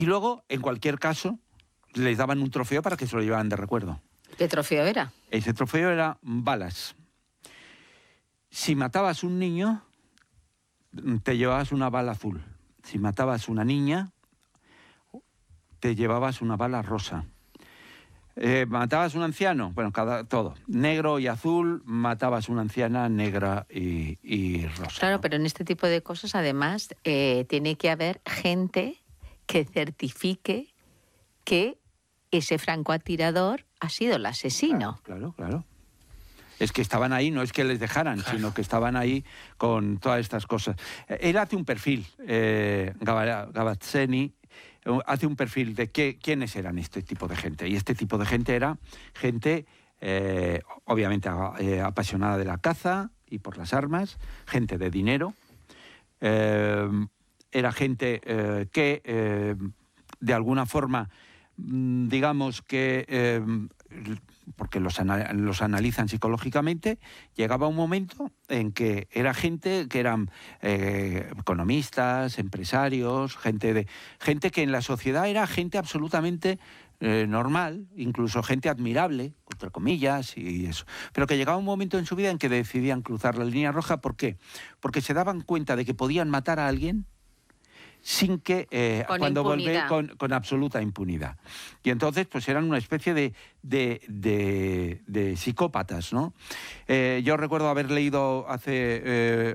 Y luego, en cualquier caso, les daban un trofeo para que se lo llevaran de recuerdo. ¿Qué trofeo era? Ese trofeo era balas. Si matabas un niño, te llevabas una bala azul. Si matabas una niña, te llevabas una bala rosa. ¿Matabas un anciano? Bueno, todo. Negro y azul, matabas una anciana negra y rosa. Claro, ¿no? pero en este tipo de cosas, además, tiene que haber gente que certifique que ese francotirador ha sido el asesino. Claro. Es que estaban ahí, no es que les dejaran, sino que estaban ahí con todas estas cosas. Él hace un perfil, Gavazzeni, hace un perfil de quiénes eran este tipo de gente. Y este tipo de gente era gente, obviamente, apasionada de la caza y por las armas, gente de dinero. Era gente que, de alguna forma, digamos que, porque los analizan psicológicamente, llegaba un momento en que era gente que eran economistas, empresarios, gente que en la sociedad era gente absolutamente normal, incluso gente admirable, entre comillas, y eso. Pero que llegaba un momento en su vida en que decidían cruzar la línea roja. ¿Por qué? Porque se daban cuenta de que podían matar a alguien sin que con absoluta impunidad. Y entonces pues eran una especie de psicópatas, ¿no? Yo recuerdo haber releído hace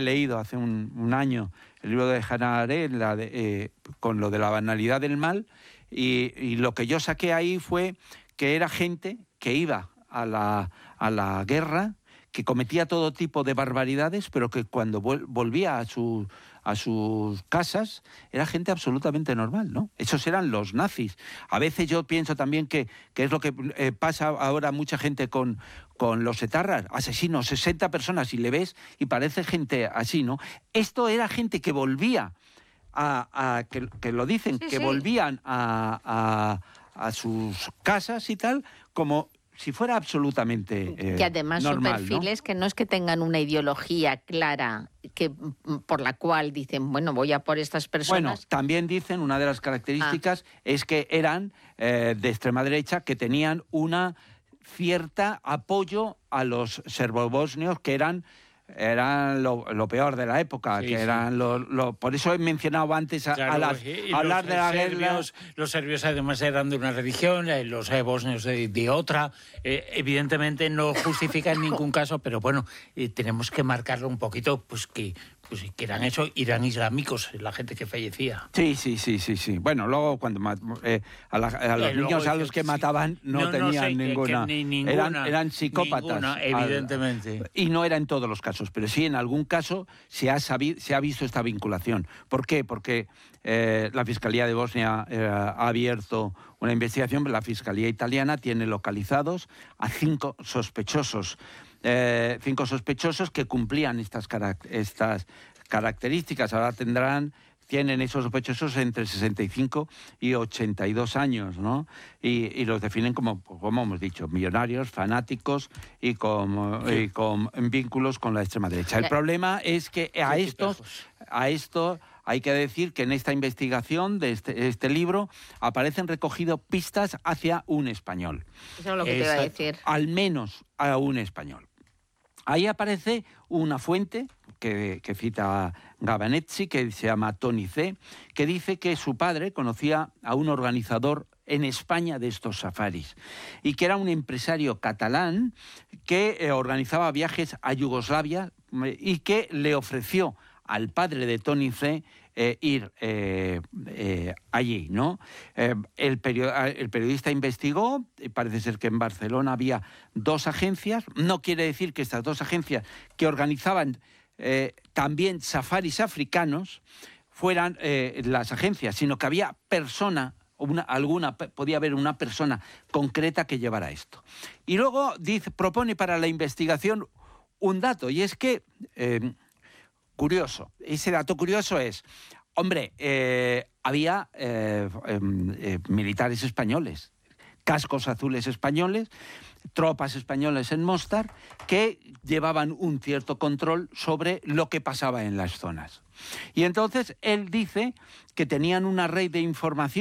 un año el libro de Hannah Arendt, con lo de la banalidad del mal, y lo que yo saqué ahí fue que era gente que iba a la guerra, que cometía todo tipo de barbaridades, pero que cuando volvía a sus casas era gente absolutamente normal, ¿no? Esos eran los nazis. A veces yo pienso también que es lo que pasa ahora mucha gente con los etarras, asesinos, 60 personas, y le ves y parece gente así, ¿no? Esto era gente que volvía que lo dicen, sí, que sí. volvían a sus casas y tal, como si fuera absolutamente que además normal, son perfiles, ¿no? que no es que tengan una ideología clara por la cual dicen, bueno, voy a por estas personas. Bueno, también dicen, una de las características es que eran de extrema derecha, que tenían una cierta apoyo a los serbobosnios, que eran lo peor de la época, sí, que eran por eso he mencionado antes hablar de la guerra. Los serbios además eran de una religión, los bosnios de otra. Evidentemente no justifica en ningún caso, pero bueno, tenemos que marcarlo un poquito, pues que eran eso, eran islámicos, la gente que fallecía. Sí. Bueno, luego cuando a los niños a los que mataban no tenían ninguna. Eran psicópatas. Ninguna, evidentemente. Y no era en todos los casos, pero sí en algún caso se ha visto esta vinculación. ¿Por qué? Porque la Fiscalía de Bosnia ha abierto una investigación, la Fiscalía italiana tiene localizados a 5 sospechosos. 5 sospechosos que cumplían estas características. Ahora tienen esos sospechosos entre 65 y 82 años, ¿no? Y los definen como hemos dicho, millonarios, fanáticos y con vínculos con la extrema derecha. El problema es que a esto hay que decir que en esta investigación de este libro aparecen recogidas pistas hacia un español. Eso es lo que te iba a decir. Al menos a un español. Ahí aparece una fuente que cita Gavanezzi, que se llama Tony C., que dice que su padre conocía a un organizador en España de estos safaris y que era un empresario catalán que organizaba viajes a Yugoslavia y que le ofreció al padre de Tony C. Ir allí, ¿no? El periodista investigó, y parece ser que en Barcelona había 2 agencias. No quiere decir que estas 2 agencias que organizaban también safaris africanos fueran las agencias, sino que había podía haber una persona concreta que llevara esto. Y luego propone para la investigación un dato, y es que curioso. Ese dato curioso es, hombre, había militares españoles, cascos azules españoles, tropas españolas en Mostar, que llevaban un cierto control sobre lo que pasaba en las zonas. Y entonces él dice que tenían una red de información